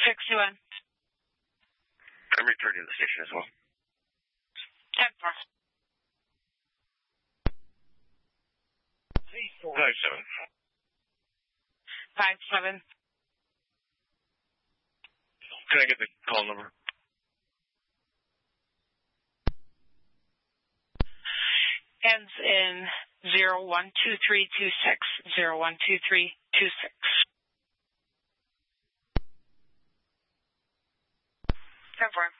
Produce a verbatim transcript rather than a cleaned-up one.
sixty-one. I'm returning to the station as well. ten four. Five seven. Five seven. Can I get the call number? Ends in zero one two three two six. Zero one two three two six. ten four.